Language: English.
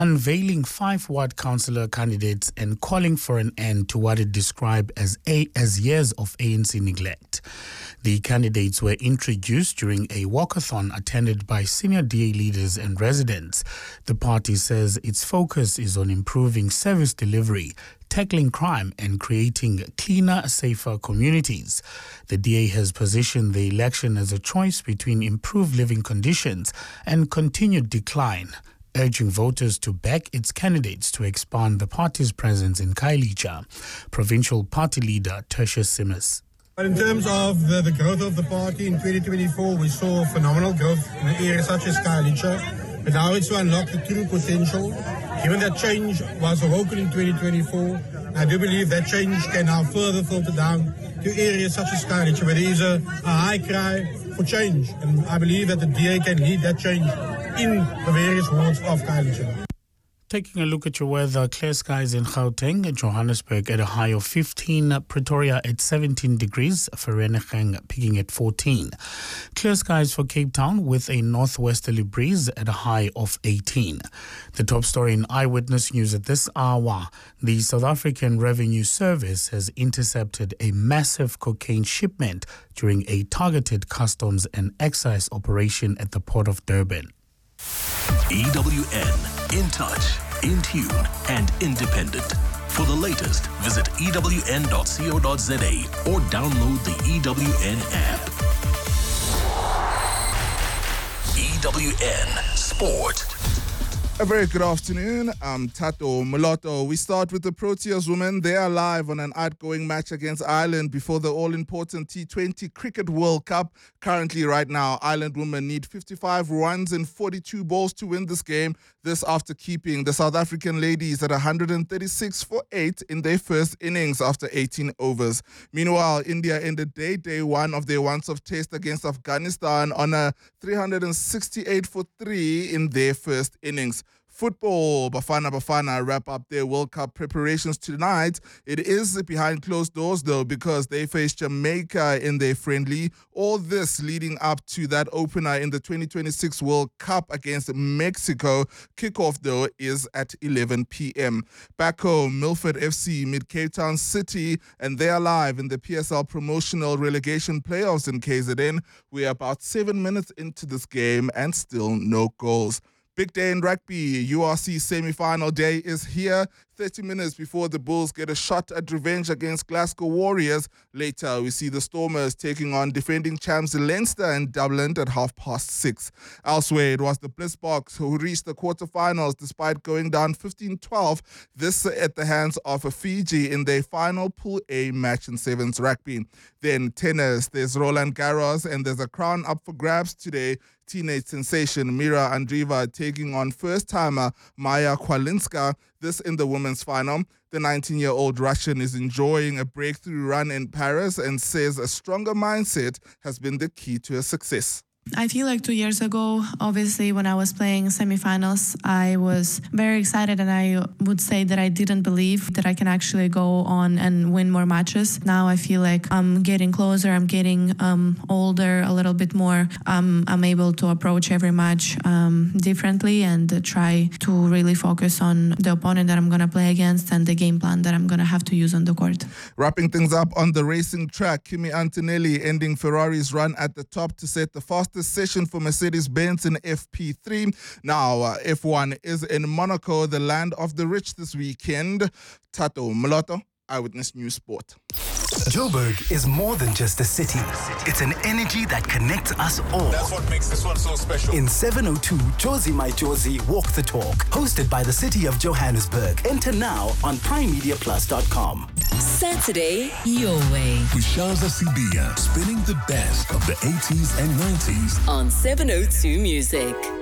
unveiling 5 ward councillor candidates and calling for an end to what it described as years of ANC neglect. The candidates were introduced during a walkathon attended by senior DA leaders and residents. The party says its focus is on improving service delivery, tackling crime and creating cleaner, safer communities. The DA has positioned the election as a choice between improved living conditions and continued decline, urging voters to back its candidates to expand the party's presence in Khayelitsha. Provincial party leader Tertius Simmers. But in terms of the growth of the party in 2024, we saw phenomenal growth in areas such as Khayelitsha. But now it's to unlock the true potential. Given that change was awoken in 2024, I do believe that change can now further filter down to areas such as Khayelitsha, where there is a high cry for change. And I believe that the DA can lead that change in the various wards of Khayelitsha. Taking a look at your weather, clear skies in Gauteng, Johannesburg at a high of 15, Pretoria at 17 degrees, Vereeniging peaking at 14. Clear skies for Cape Town with a northwesterly breeze at a high of 18. The top story in Eyewitness News at this hour, the South African Revenue Service has intercepted a massive cocaine shipment during a targeted customs and excise operation at the port of Durban. EWN, in touch, in tune, and independent. For the latest, visit ewn.co.za or download the EWN app. EWN Sport. A very good afternoon. I'm Tato Moloto. We start with the Proteas women. They are live on an outgoing match against Ireland before the all-important T20 Cricket World Cup. Currently, right now, Ireland women need 55 runs and 42 balls to win this game. This after keeping the South African ladies at 136 for 8 in their first innings after 18 overs. Meanwhile, India ended day one of their once-off test against Afghanistan on a 368 for 3 in their first innings. Football, Bafana wrap up their World Cup preparations tonight. It is behind closed doors, though, because they face Jamaica in their friendly. All this leading up to that opener in the 2026 World Cup against Mexico. Kickoff, though, is at 11 p.m. Back home, Milford FC meet Cape Town City, and they are live in the PSL promotional relegation playoffs in KZN. We are about 7 minutes into this game and still no goals. Big day in rugby. URC semi-final day is here. 30 minutes before the Bulls get a shot at revenge against Glasgow Warriors. Later, we see the Stormers taking on defending champs Leinster and Dublin at 6:30. Elsewhere, it was the Blitzboks who reached the quarterfinals despite going down 15-12. This at the hands of Fiji in their final Pool A match in Sevens rugby. Then tennis, there's Roland Garros and there's a crown up for grabs today. Teenage sensation Mira Andreeva taking on first-timer Maya Kwalinska. This in the women's final. The 19-year-old Russian is enjoying a breakthrough run in Paris and says a stronger mindset has been the key to her success. I feel like 2 years ago, obviously, when I was playing semifinals, I was very excited, and I would say that I didn't believe that I can actually go on and win more matches. Now I feel like I'm getting closer, I'm getting older a little bit more. I'm able to approach every match differently and try to really focus on the opponent that I'm going to play against and the game plan that I'm going to have to use on the court. Wrapping things up on the racing track, Kimi Antonelli ending Ferrari's run at the top to set the fastest session for Mercedes-Benz in FP3. Now, F1 is in Monaco, the land of the rich this weekend. Tato Moloto, Eyewitness News Sport. Joburg is more than just a city. It's an energy that connects us all. That's what makes this one so special. In 702, Jozi My Jozi Walk the Talk, hosted by the City of Johannesburg. Enter now on PrimeMediaPlus.com. Saturday, your way. With Shaza Sibia, spinning the best of the 80s and 90s. On 702 Music.